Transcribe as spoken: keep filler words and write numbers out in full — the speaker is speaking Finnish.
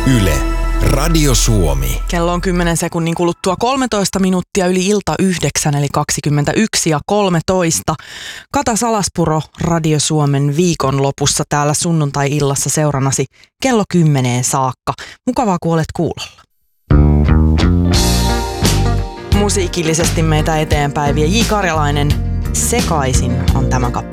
Yle, Radio Suomi. Kello on kymmenen sekunnin kuluttua kolmetoista minuuttia yli ilta yhdeksän, eli kaksikymmentäyksi ja kolmetoista. Kata Salaspuro Radio Suomen viikonlopussa täällä sunnuntai-illassa seurannasi kello kymmeneen saakka. Mukavaa, kun olet kuulolla. Musiikillisesti meitä eteenpäin vie J. Karjalainen. Sekaisin on tämä kappale.